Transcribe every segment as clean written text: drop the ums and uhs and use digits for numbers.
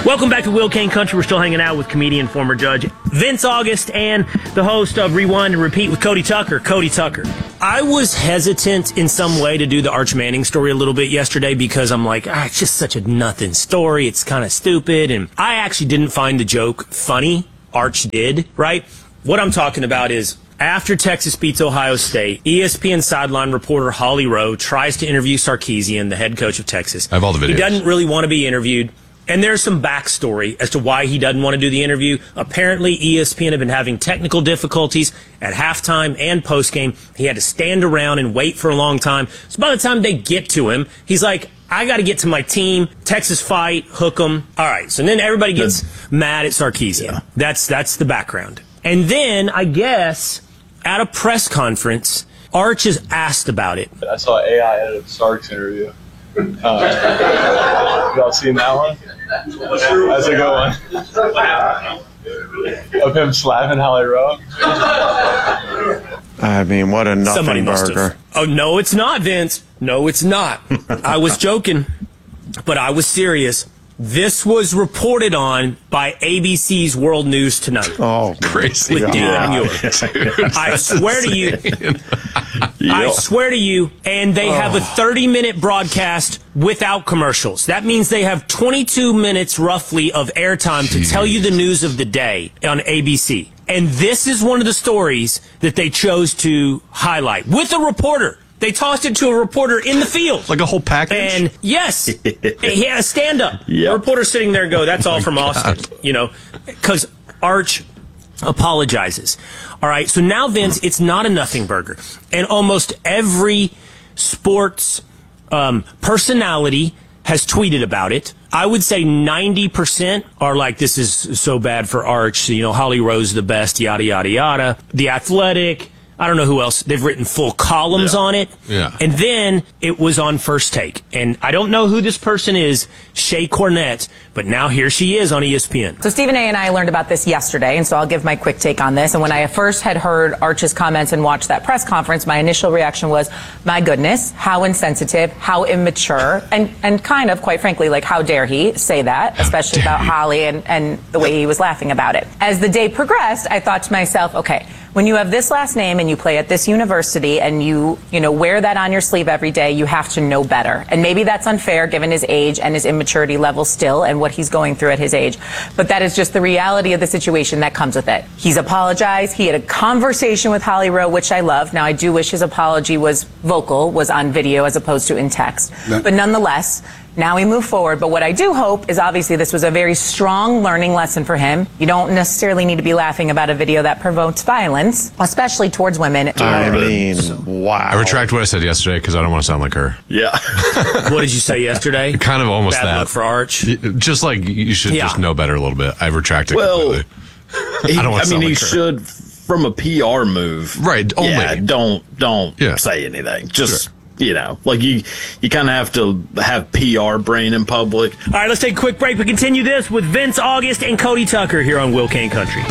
Welcome back to Will Kane Country. We're still hanging out with comedian, former judge Vince August, and the host of Rewind and Repeat with Cody Tucker. Cody Tucker. I was hesitant in some way to do the Arch Manning story a little bit yesterday because I'm like, it's just such a nothing story. It's kind of stupid. And I actually didn't find the joke funny. Arch did, right? What I'm talking about is after Texas beats Ohio State, ESPN sideline reporter Holly Rowe tries to interview Sarkisian, the head coach of Texas. I have all the videos. He doesn't really want to be interviewed. And there's some backstory as to why he doesn't want to do the interview. Apparently, ESPN had been having technical difficulties at halftime and postgame. He had to stand around and wait for a long time. So by the time they get to him, he's like, I got to get to my team. Texas fight, hook 'em. All right. So then everybody gets mad at Sarkisian. Yeah. That's the background. And then, I guess, at a press conference, Arch is asked about it. I saw AI edit Sark's interview. Y'all seen that one? That's a good one. Of him slapping Holly Rowe. I mean, what a nothing burger. Oh, no, it's not, Vince. No, it's not. I was joking, but I was serious. This was reported on by ABC's World News Tonight. Oh, crazy. With Dan Muir. I swear to you. I swear to you, and they have a 30-minute broadcast without commercials. That means they have 22 minutes, roughly, of airtime to tell you the news of the day on ABC. And this is one of the stories that they chose to highlight with a reporter. They tossed it to a reporter in the field. Like a whole package? And yes, he had a stand-up. Yep. The reporter sitting there go, that's all from Austin. You know, because Arch apologizes. All right, so now, Vince, it's not a nothing burger. And almost every sports personality has tweeted about it. I would say 90% are like, this is so bad for Arch. You know, Holly Rowe's the best, yada, yada, yada. The Athletic. I don't know who else. They've written full columns on it. Yeah. And then it was on First Take. And I don't know who this person is, Shay Cornett, but now here she is on ESPN. So Stephen A. and I learned about this yesterday, and so I'll give my quick take on this. And when I first had heard Arch's comments and watched that press conference, my initial reaction was, my goodness, how insensitive, how immature, and kind of, quite frankly, like, how dare he say that, especially about Holly and the way he was laughing about it. As the day progressed, I thought to myself, okay, when you have this last name and you play at this university and you wear that on your sleeve every day, you have to know better. And maybe that's unfair given his age and his immaturity level still and what he's going through at his age. But that is just the reality of the situation that comes with it. He's apologized. He had a conversation with Holly Rowe, which I love. Now, I do wish his apology was vocal, was on video as opposed to in text. But nonetheless, now we move forward. But what I do hope is obviously this was a very strong learning lesson for him. You don't necessarily need to be laughing about a video that provokes violence, especially towards women. I mean, wow. I retract what I said yesterday because I don't want to sound like her. Yeah. What did you say yesterday? Kind of almost Bad that. luck for Arch. Just like you should just know better a little bit. I retract it completely. I don't want to sound like her. Should, from a PR move. Right, only. Yeah, don't say anything. Just... Sure. You know, like you kind of have to have PR brain in public. All right, let's take a quick break. We continue this with Vince August and Cody Tucker here on Will Kane Country.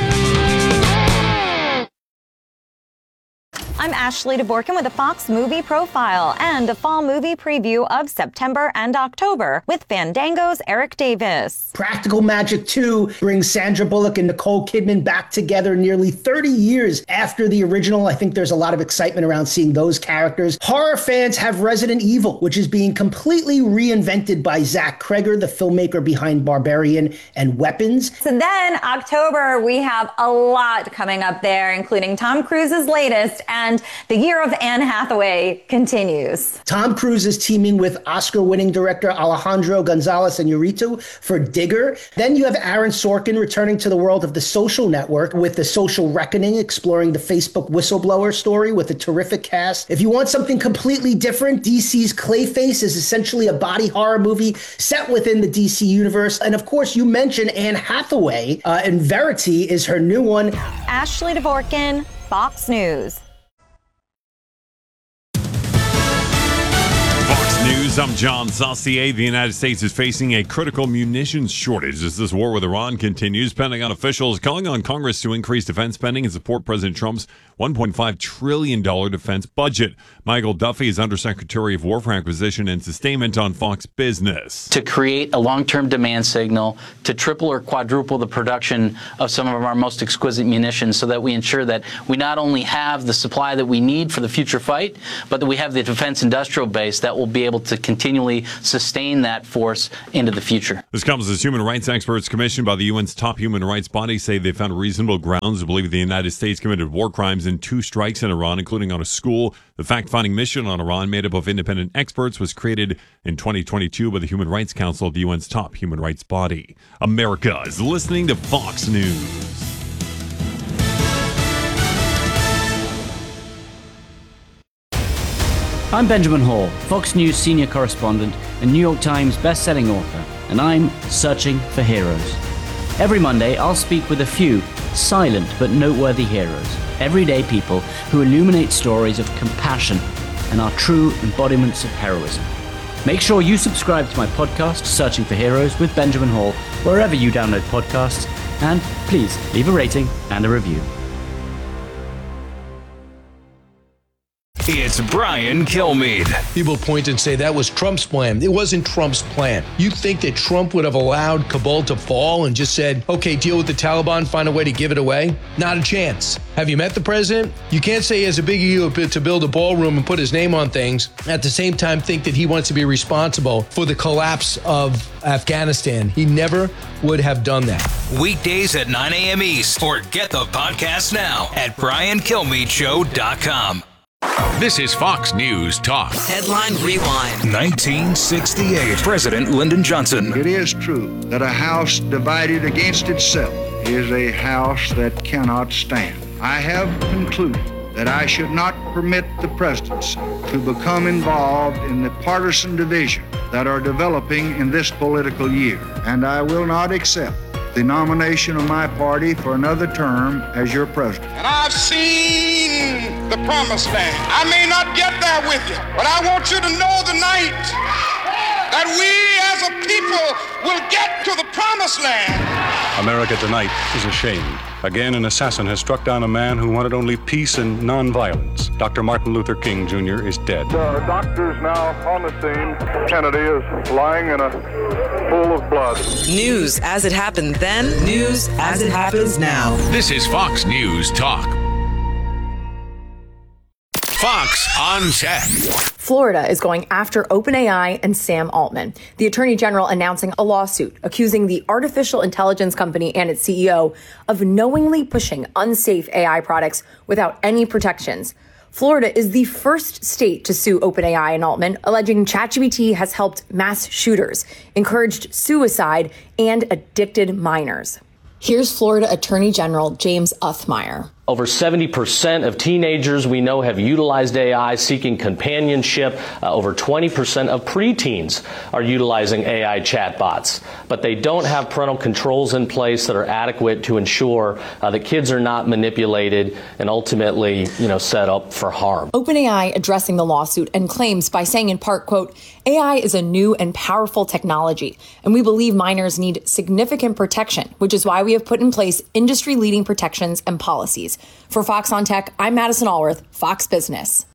I'm Ashley DeBorkin with a Fox Movie Profile and a fall movie preview of September and October with Fandango's Eric Davis. Practical Magic 2 brings Sandra Bullock and Nicole Kidman back together nearly 30 years after the original. I think there's a lot of excitement around seeing those characters. Horror fans have Resident Evil, which is being completely reinvented by Zach Kreger, the filmmaker behind Barbarian and Weapons. So then October, we have a lot coming up there, including Tom Cruise's latest, and the year of Anne Hathaway continues. Tom Cruise is teaming with Oscar-winning director Alejandro Gonzalez Iñárritu for Digger. Then you have Aaron Sorkin returning to the world of The Social Network with The Social Reckoning, exploring the Facebook whistleblower story with a terrific cast. If you want something completely different, DC's Clayface is essentially a body horror movie set within the DC universe. And of course, you mentioned Anne Hathaway, and Verity is her new one. Ashley DeVorkin, Fox News. Fox News I'm John Saucier. The United States is facing a critical munitions shortage as this war with Iran continues. Pentagon officials calling on Congress to increase defense spending and support President Trump's $1.5 trillion defense budget. Michael Duffy is Undersecretary of War for Acquisition and Sustainment on Fox Business. To create a long-term demand signal, to triple or quadruple the production of some of our most exquisite munitions so that we ensure that we not only have the supply that we need for the future fight, but that we have the defense industrial base that will be able to continually sustain that force into the future. This comes as human rights experts commissioned by the UN's top human rights body say they found reasonable grounds to believe the United States committed war crimes in 2 strikes in Iran, including on a school. The fact-finding mission on Iran, made up of independent experts, was created in 2022 by the Human Rights Council, the UN's top human rights body. America is listening to Fox News. I'm Benjamin Hall, Fox News senior correspondent and New York Times best-selling author, and I'm searching for heroes. Every Monday, I'll speak with a few silent but noteworthy heroes, everyday people who illuminate stories of compassion and are true embodiments of heroism. Make sure you subscribe to my podcast, Searching for Heroes with Benjamin Hall, wherever you download podcasts, and please leave a rating and a review. It's Brian Kilmeade. People point and say that was Trump's plan. It wasn't Trump's plan. You think that Trump would have allowed Kabul to fall and just said, okay, deal with the Taliban, find a way to give it away? Not a chance. Have you met the president? You can't say he has a big ego to build a ballroom and put his name on things, at the same time think that he wants to be responsible for the collapse of Afghanistan. He never would have done that. Weekdays at 9 a.m. East, or get the podcast now at BrianKilmeadeShow.com. This is Fox News Talk. Headline Rewind. 1968. President Lyndon Johnson. It is true that a house divided against itself is a house that cannot stand. I have concluded that I should not permit the presidency to become involved in the partisan divisions that are developing in this political year, and I will not accept the nomination of my party for another term as your president. And I've seen the promised land. I may not get there with you, but I want you to know tonight that we as a people will get to the promised land. America tonight is ashamed. Again, an assassin has struck down a man who wanted only peace and nonviolence. Dr. Martin Luther King Jr. is dead. The doctor's now on the scene. Kennedy is lying in a pool of blood. News as it happened then, news as it happens now. This is Fox News Talk. Fox on Tech. Florida is going after OpenAI and Sam Altman, the Attorney General announcing a lawsuit accusing the artificial intelligence company and its CEO of knowingly pushing unsafe AI products without any protections. Florida is the first state to sue OpenAI and Altman, alleging ChatGPT has helped mass shooters, encouraged suicide, and addicted minors. Here's Florida Attorney General James Othmeyer. Over 70% of teenagers we know have utilized AI seeking companionship. Over 20% of preteens are utilizing AI chatbots, but they don't have parental controls in place that are adequate to ensure that kids are not manipulated and ultimately, set up for harm. OpenAI addressing the lawsuit and claims by saying in part, quote, AI is a new and powerful technology, and we believe minors need significant protection, which is why we have put in place industry-leading protections and policies. For Fox on Tech, I'm Madison Allworth, Fox Business.